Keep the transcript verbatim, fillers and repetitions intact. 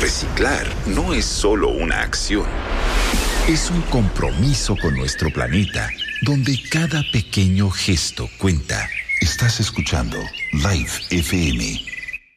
Reciclar no es solo una acción. Es un compromiso con nuestro planeta, donde cada pequeño gesto cuenta. Estás escuchando Live F M.